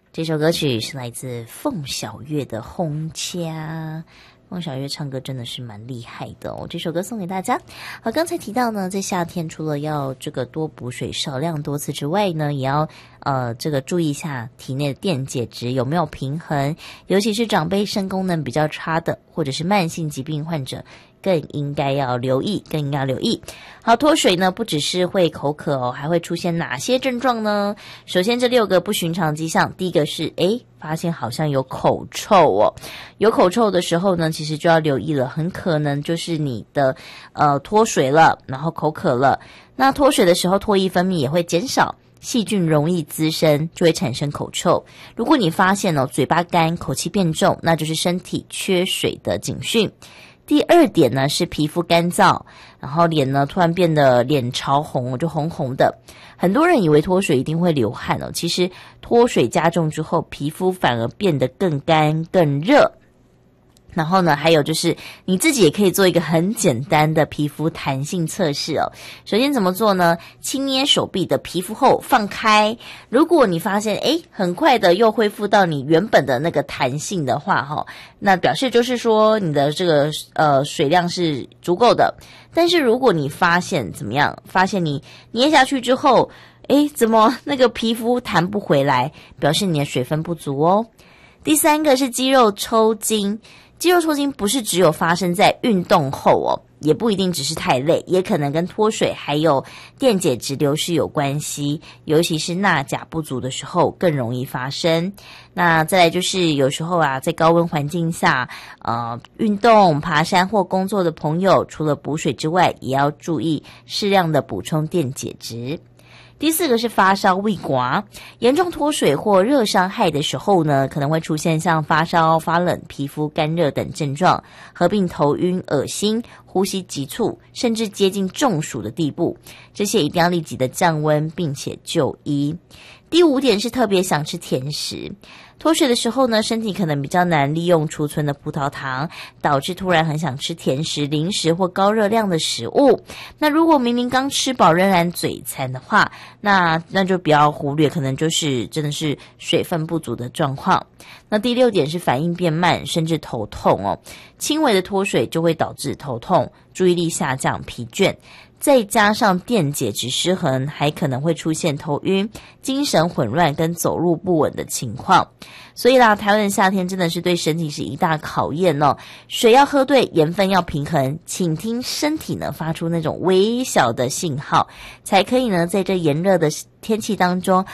这首歌曲是来自凤小岳的《轰掐》。凤小岳唱歌真的是蛮厉害的哦，这首歌送给大家。好，刚才提到呢，在夏天除了要这个多补水、少量多次之外呢，也要这个注意一下体内的电解质有没有平衡，尤其是长辈肾功能比较差的，或者是慢性疾病患者，更应该要留意。好，脱水呢不只是会口渴哦，还会出现哪些症状呢？首先这6个不寻常迹象，第一个是发现好像有口臭哦。有口臭的时候呢，其实就要留意了，很可能就是你的脱水了，然后口渴了。那脱水的时候唾液分泌也会减少，细菌容易滋生，就会产生口臭。如果你发现嘴巴干、口气变重，那就是身体缺水的警讯。第2点呢是皮肤干燥，然后脸呢突然变得脸潮红，就红红的。很多人以为脱水一定会流汗哦，其实脱水加重之后，皮肤反而变得更干更热。然后呢，还有就是你自己也可以做一个很简单的皮肤弹性测试哦。首先怎么做呢？轻捏手臂的皮肤后放开，如果你发现很快的又恢复到你原本的那个弹性的话那表示就是说你的这个水量是足够的。但是如果你发现怎么样？发现你捏下去之后怎么那个皮肤弹不回来，表示你的水分不足哦。第3个是肌肉抽筋。肌肉抽筋不是只有发生在运动后哦，也不一定只是太累，也可能跟脱水还有电解质流失有关系，尤其是钠钾不足的时候更容易发生。那再来就是有时候在高温环境下运动、爬山或工作的朋友，除了补水之外，也要注意适量的补充电解质。第4个是发烧、胃刮，严重脱水或热伤害的时候呢，可能会出现像发烧、发冷、皮肤干热等症状，合并头晕、恶心、呼吸急促，甚至接近中暑的地步。这些一定要立即的降温，并且就医。第5点是特别想吃甜食。脱水的时候呢，身体可能比较难利用储存的葡萄糖，导致突然很想吃甜食、零食或高热量的食物。那如果明明刚吃饱仍然嘴馋的话，那就不要忽略，可能就是真的是水分不足的状况。那第6点是反应变慢，甚至头痛哦。轻微的脱水就会导致头痛、注意力下降、疲倦。再加上电解质失衡，还可能会出现头晕、精神混乱跟走路不稳的情况。所以啦，台湾的夏天真的是对身体是一大考验哦。水要喝对，盐分要平衡，请听身体呢发出那种微小的信号，才可以呢在这炎热的天气当中